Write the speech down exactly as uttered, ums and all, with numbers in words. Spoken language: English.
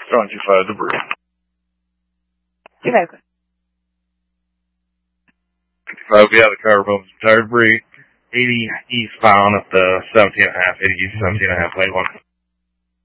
Strong two five debris. two five. fifty-five, we have the car removing some tire debris. eighty eastbound at the seventeen and a half, eighty east, seventeen and a half, lane one.